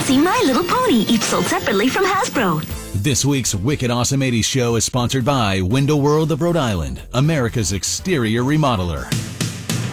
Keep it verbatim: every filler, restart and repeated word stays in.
see My Little Pony, each sold separately from Hasbro. This week's Wicked Awesome eighties show is sponsored by Window World of Rhode Island, America's exterior remodeler.